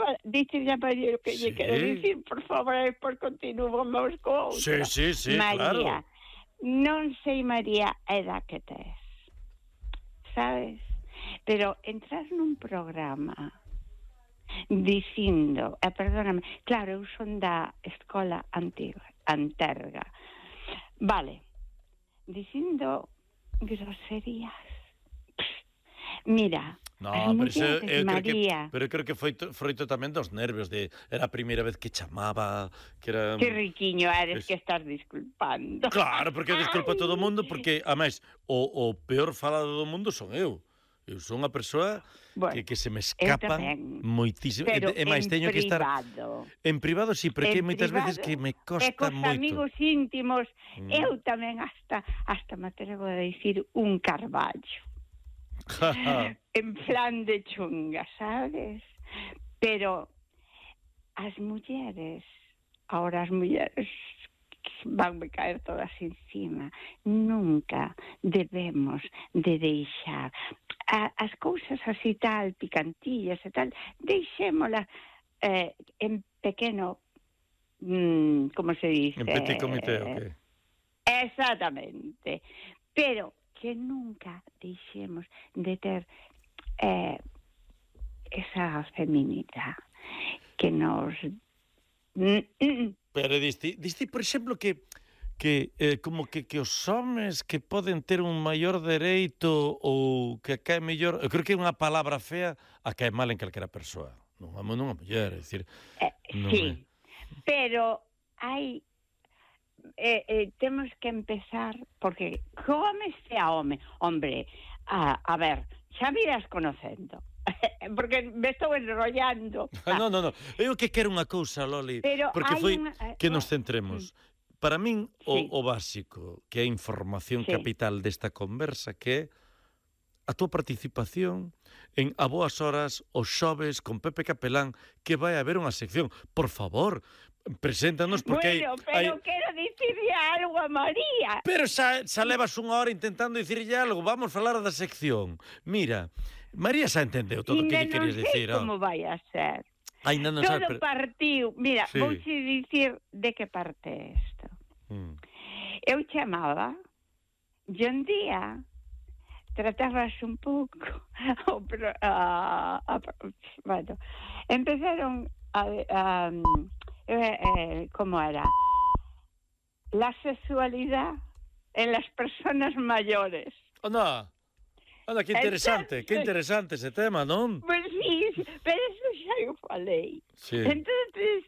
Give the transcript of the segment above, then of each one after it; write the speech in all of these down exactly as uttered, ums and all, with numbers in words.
dice a María o que lle Sí. quero dicir, por favor, por continuamos co outra. Sí, sí, sí, María, claro. non sei, María, a edad que tes, sabes? Pero entras nun programa dicindo, eh, perdóname, claro, eu son da escola antiga, Anterga, vale, dicindo groserías. Mira, No, as pero iso, mulleres, eu creo que, María, pero eu creo que foi to, froito tamén dos nervios de era a primeira vez que chamaba, que era que riquiño eres es, que estás disculpando. claro, porque desculpa a todo o mundo, porque ademais o, o peor falado do mundo son eu. Eu son unha persoa Bueno, que, que se me eu escapan tamén, moitísimo. pero E, e máis, en teño que estar privado. en privado, sí, porque En hai moitas veces privado, que me e costa cos moito. amigos íntimos, Mm. eu tamén hasta hasta me atrevo a dicir un carballo. En plan de chunga, sabes? Pero as mulleres, ahora as mulleres vanme caer todas encima, nunca debemos de deixar a, as cousas así tal, picantillas e tal, deixémolas eh, en pequeno, mmm, como se dice? En petit comité, o que? Exactamente. Pero que nunca deixemos de ter eh, esa feminidade que nos... Pero diste, diste, por exemplo, que que eh, como que, que os homes que poden ter un maior dereito ou que cae mellor, eu creo que é unha palabra fea a cae mal en calquera persoa, non home non a muller, é dicir, eh, non sí, é. pero hai eh, eh, temos que empezar porque que home sea home, hombre, a, a ver, xa me irás conocendo. Porque me estou enrollando. Non, non, non. Eu que quero unha cousa, Loli, pero porque foi una, eh, que nos centremos. Para min, o, sí. o básico, que é a información sí. capital desta conversa, que é a túa participación en A Boas Horas, os xoves, con Pepe Capelán, que vai haber unha sección. Por favor, preséntanos, porque bueno, hai... pero hai... quero dicirle algo a María. Pero xa, xa levas unha hora intentando dicirlle algo. Vamos falar da sección. Mira, María xa entendeu todo o que lle querías dicir. Non sei como vai a ser. Ainda non todo sabe, pero... partiu. Mira, sí. vouche dicir de que parte é isto. Mm. Eu chamaba e un día tratabas un pouco a, a, a, bueno, empezaron a, a, eh, eh, como era la sexualidad en las personas mayores. Anda, anda, que interesante, que interesante ese tema, non? Pues sí, pero eso xa eu falei. Sí. Entonces...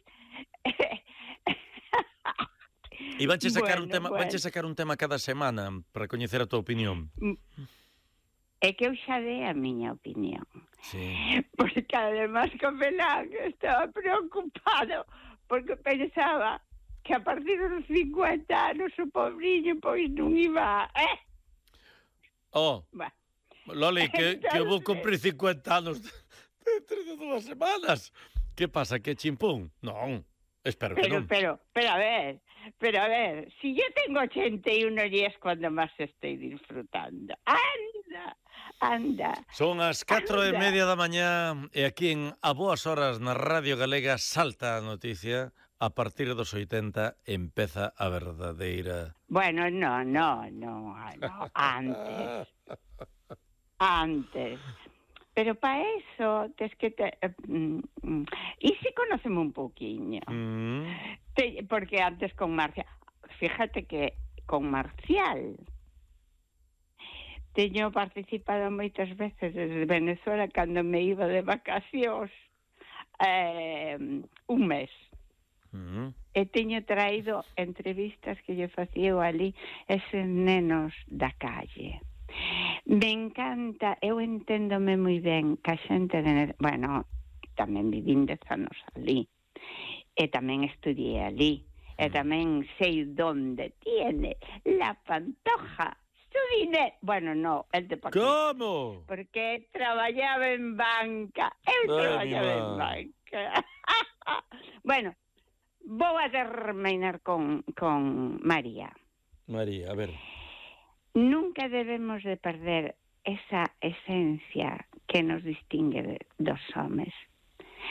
E vanche sacar bueno, un tema, bueno. vanche sacar un tema cada semana para coñecer a tua opinión. É que eu xa dei a miña opinión. Sí. Porque además Capelán estaba preocupado porque pensaba que a partir dos cincuenta anos o pobrillo pois non iba, eh? Oh, bueno. Loli, que, Entonces... que eu vou cumprir cincuenta anos dentro de dúas semanas. Que pasa, que chimpún? Non, espero que pero, non. Pero, pero a ver, pero a ver, si yo tengo ochenta y uno y es cuando más estoy disfrutando. ¡Anda! Anda. Son as catro e media da mañá e aquí en A Boas Horas na Radio Galega salta a noticia. A partir dos oitenta empeza a verdadeira... Bueno, no, no, no, no, antes. Antes. Pero para eso, tes que... Te, mm, mm, y si conocemos un poquinho. Mm. Te, porque antes con Marcial... Fíjate que con Marcial... Teño participado moitas veces desde Venezuela cando me iba de vacacións eh, un mes. Mm. E teño traído entrevistas que lle facía ali eses nenos da calle. Me encanta, eu enténdome moi ben que a xente de... Bueno, tamén vivín dez anos ali. E tamén estudié ali. E tamén sei donde tiene la Pantoja su dinero. Bueno, no, el de Paquete. Como? Porque traballaba en banca. Eu traballaba en banca. Bueno, vou a terminar con, con María. María, a ver. Nunca debemos de perder esa esencia que nos distingue de, dos homes.